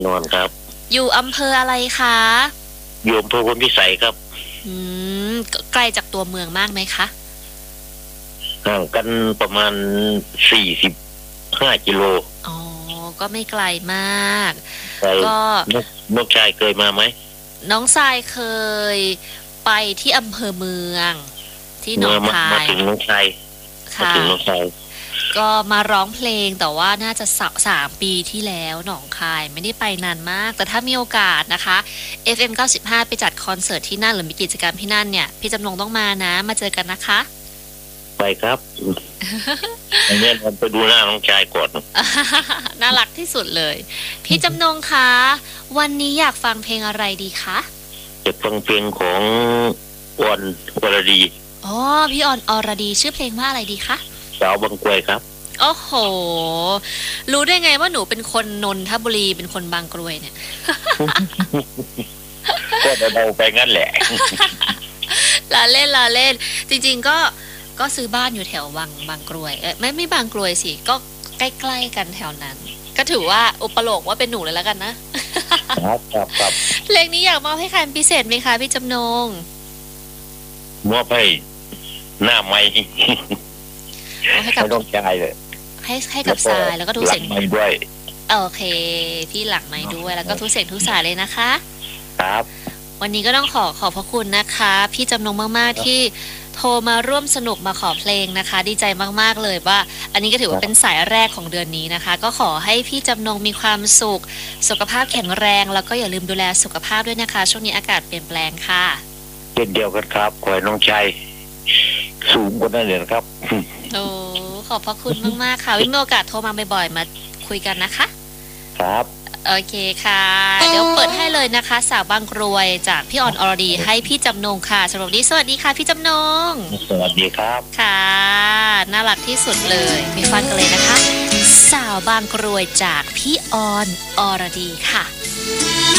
นอนครับอยู่อำเภออะไรคะอยู่อำเภอพลพิสัยครับอืไกลจากตัวเมืองมากไหมคะห่างกันประมาณ45 กิโลอ๋อก็ไม่ไกลมากไปก็นกชายเคยมาไหมน้องทรายเคยไปที่อำเภอเมืองที่หนอเมื่อมางคายถึงนกชายมาค่ะถึงนกชายก็มาร้องเพลงแต่ว่าน่าจะ3 ปีที่แล้วหนองคายไม่ได้ไปนานมากแต่ถ้ามีโอกาสนะคะ FM 95ไปจัดคอนเสิร์ตที่นั่นหรือมีกิจกรรมที่นั่นเนี่ยพี่จำลองต้องมานะมาเจอกันนะคะไปครับอันนี้เราไปดูหน้าน้องชายก่อนน่ารักที่สุดเลยพี่จำนงคะวันนี้อยากฟังเพลงอะไรดีคะจะฟังเพลงของออนวรดีอ๋อพี่ออนอรดีชื่อเพลงว่าอะไรดีคะสาวบางกรวยครับโอ้โหรู้ได้ไงว่าหนูเป็นคนนนทบุรีเป็นคนบางกรวยเนี่ยก็เดาไปงั้นแหละลาเล่นจริงๆก็ซื้อบ้านอยู่แถวบางกรวยไม่บางกรวยสิก็ใกล้ๆกันแถวนั้นก็ถือว่าอุปโลกว่าเป็นหนูเลยแล้วกันนะครับเพลงนี้อยากมอบให้ใครเป็นพิเศษไหมคะพี่จำนงมอบให้หน้าไม้ให้กับไม่ต้องใจเลยให้กับทรายแล้วก็ทุกเสียงไม้ด้วยโอเคพี่หลังไม้ด้วยแล้วก็ทุกเสียงทุกสายเลยนะคะครับวันนี้ก็ต้องขอบพระคุณนะคะพี่จำนงมากๆที่โทรมาร่วมสนุกมาขอเพลงนะคะดีใจมากๆเลยว่าอันนี้ก็ถือว่าเป็นสายแรกของเดือนนี้นะคะก็ขอให้พี่จำนงมีความสุขสุขภาพแข็งแรงแล้วก็อย่าลืมดูแลสุขภาพด้วยนะคะช่วงนี้อากาศเปลี่ยนแปลงค่ะเช่นเดียวกันครับขอให้น้องชายสูงกว่านั้นเลยนะครับโอ้ขอบพระคุณมากๆค่ะวิมีโอกาสโทรมาบ่อยๆมาคุยกันนะคะครับโอเคค่ะเดี๋ยวเปิดให้เลยนะคะสาวบางกรวยจากพี่ออนอรดีให้พี่จำนงค่ะสำหรับวันนี้สวัสดีค่ะพี่จำนงสวัสดีครับค่ะน่ารักที่สุดเลยไปฟังกันเลยนะคะสาวบางกรวยจากพี่ออนอรดีค่ะ